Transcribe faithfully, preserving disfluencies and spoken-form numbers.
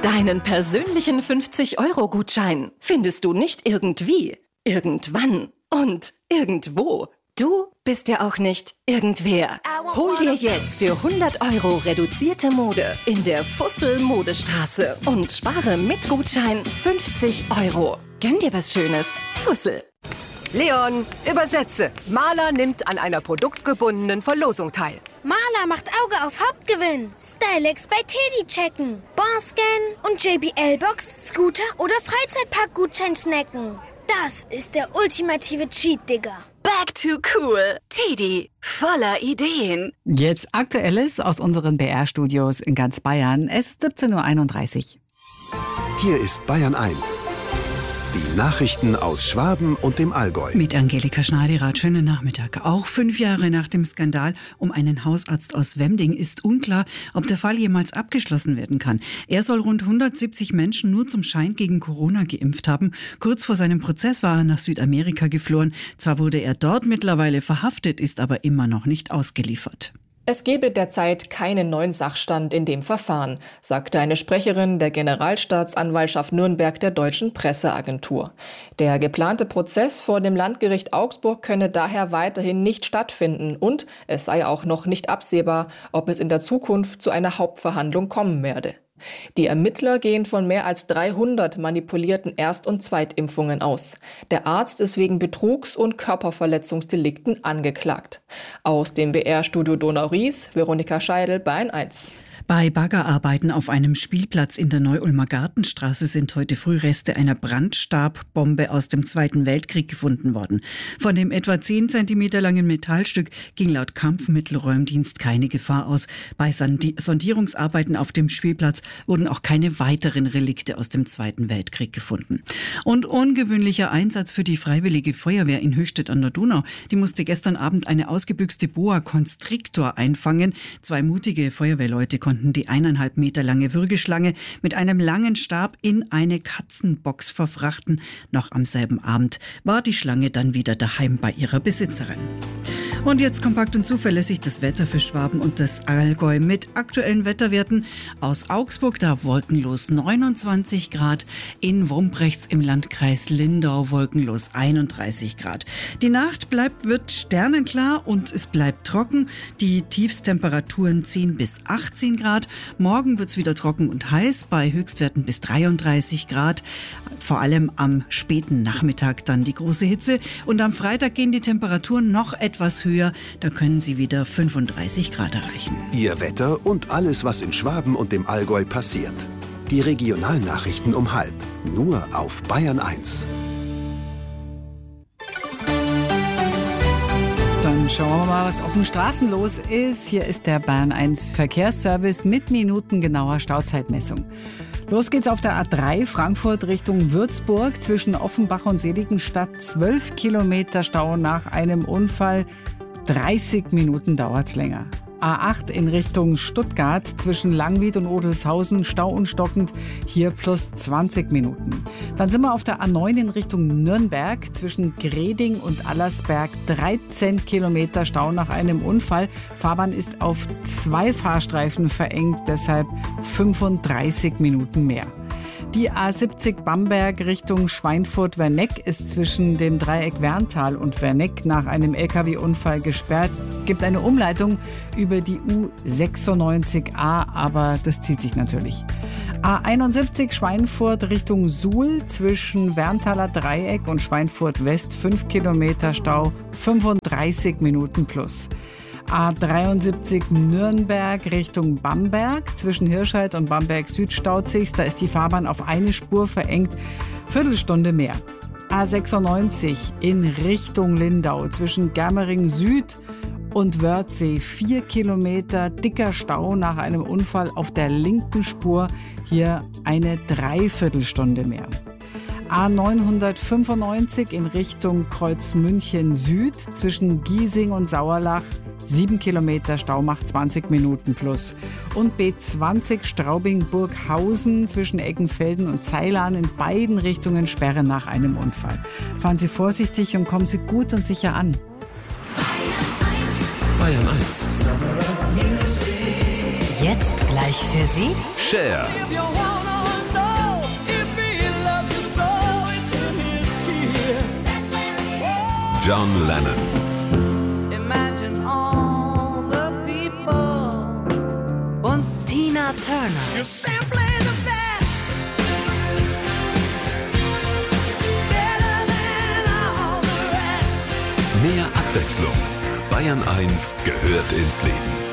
Deinen persönlichen fünfzig-Euro-Gutschein findest du nicht irgendwie, irgendwann und irgendwo. Du bist ja auch nicht irgendwer. Hol dir jetzt für hundert Euro reduzierte Mode in der Fussel Modestraße und spare mit Gutschein fünfzig Euro. Gönn dir was Schönes. Fussel. Leon, übersetze. Maler nimmt an einer produktgebundenen Verlosung teil. Maler macht Auge auf Hauptgewinn. Stylex bei Teddy checken. Barscan und J B L-Box, Scooter oder Freizeitpark-Gutschein snacken. Das ist der ultimative Cheat, Digga. Back to cool. Teddy, voller Ideen. Jetzt Aktuelles aus unseren B R-Studios in ganz Bayern. Es ist siebzehn Uhr einunddreißig. Hier ist Bayern eins. Die Nachrichten aus Schwaben und dem Allgäu. Mit Angelika Schneiderath, schönen Nachmittag. Auch fünf Jahre nach dem Skandal um einen Hausarzt aus Wemding ist unklar, ob der Fall jemals abgeschlossen werden kann. Er soll rund hundertsiebzig Menschen nur zum Schein gegen Corona geimpft haben. Kurz vor seinem Prozess war er nach Südamerika geflohen. Zwar wurde er dort mittlerweile verhaftet, ist aber immer noch nicht ausgeliefert. Es gebe derzeit keinen neuen Sachstand in dem Verfahren, sagte eine Sprecherin der Generalstaatsanwaltschaft Nürnberg der Deutschen Presseagentur. Der geplante Prozess vor dem Landgericht Augsburg könne daher weiterhin nicht stattfinden und es sei auch noch nicht absehbar, ob es in der Zukunft zu einer Hauptverhandlung kommen werde. Die Ermittler gehen von mehr als dreihundert manipulierten Erst- und Zweitimpfungen aus. Der Arzt ist wegen Betrugs- und Körperverletzungsdelikten angeklagt. Aus dem B R-Studio Donau-Ries, Veronika Scheidel, Bayern eins. Bei Baggerarbeiten auf einem Spielplatz in der Neu-Ulmer Gartenstraße sind heute früh Reste einer Brandstabbbombe aus dem Zweiten Weltkrieg gefunden worden. Von dem etwa zehn Zentimeter langen Metallstück ging laut Kampfmittelräumdienst keine Gefahr aus. Bei Sondierungsarbeiten auf dem Spielplatz wurden auch keine weiteren Relikte aus dem Zweiten Weltkrieg gefunden. Und ungewöhnlicher Einsatz für die Freiwillige Feuerwehr in Höchstädt an der Donau. Die musste gestern Abend eine ausgebüxte Boa Constrictor einfangen. Zwei mutige Feuerwehrleute konnten die eineinhalb Meter lange Würgeschlange mit einem langen Stab in eine Katzenbox verfrachten. Noch am selben Abend war die Schlange dann wieder daheim bei ihrer Besitzerin. Und jetzt kompakt und zuverlässig das Wetter für Schwaben und das Allgäu mit aktuellen Wetterwerten aus Augsburg, da wolkenlos neunundzwanzig Grad, in Womprechts im Landkreis Lindau wolkenlos einunddreißig Grad. Die Nacht bleibt, wird sternenklar und es bleibt trocken, die Tiefstemperaturen zehn bis achtzehn Grad. Morgen wird es wieder trocken und heiß, bei Höchstwerten bis dreiunddreißig Grad. Vor allem am späten Nachmittag dann die große Hitze und am Freitag gehen die Temperaturen noch etwas höher. Da können sie wieder fünfunddreißig Grad erreichen. Ihr Wetter und alles, was in Schwaben und dem Allgäu passiert. Die Regionalnachrichten um halb. Nur auf Bayern eins. Dann schauen wir mal, was auf den Straßen los ist. Hier ist der Bayern eins Verkehrsservice mit minutengenauer Stauzeitmessung. Los geht's auf der A drei Frankfurt Richtung Würzburg zwischen Offenbach und Seligenstadt. zwölf Kilometer Stau nach einem Unfall. dreißig Minuten dauert's länger. A acht in Richtung Stuttgart zwischen Langwied und Odelshausen, Stau und stockend, hier plus zwanzig Minuten. Dann sind wir auf der A neun in Richtung Nürnberg zwischen Greding und Allersberg, dreizehn Kilometer Stau nach einem Unfall. Fahrbahn ist auf zwei Fahrstreifen verengt, deshalb fünfunddreißig Minuten mehr. Die A siebzig Bamberg Richtung Schweinfurt-Werneck ist zwischen dem Dreieck Werntal und Werneck nach einem L K W-Unfall gesperrt. Gibt eine Umleitung über die U sechsundneunzig A, aber das zieht sich natürlich. A einundsiebzig Schweinfurt Richtung Suhl zwischen Werntaler Dreieck und Schweinfurt West, fünf Kilometer Stau, fünfunddreißig Minuten plus. A dreiundsiebzig Nürnberg Richtung Bamberg. Zwischen Hirscheid und Bamberg Süd staut sich's. Da ist die Fahrbahn auf eine Spur verengt. Viertelstunde mehr. A sechsundneunzig in Richtung Lindau. Zwischen Germering Süd und Wörthsee. Vier Kilometer dicker Stau nach einem Unfall auf der linken Spur. Hier eine Dreiviertelstunde mehr. A neunhundertfünfundneunzig in Richtung Kreuzmünchen Süd zwischen Giesing und Sauerlach. Sieben Kilometer Stau macht zwanzig Minuten plus. Und B zwanzig Straubing-Burghausen zwischen Eggenfelden und Zeilan in beiden Richtungen Sperre nach einem Unfall. Fahren Sie vorsichtig und kommen Sie gut und sicher an. Bayern eins. Jetzt gleich für Sie Share. John Lennon. Imagine all the people. Und Tina Turner. You're simply the best. Better than all the rest. Mehr Abwechslung. Bayern eins gehört ins Leben.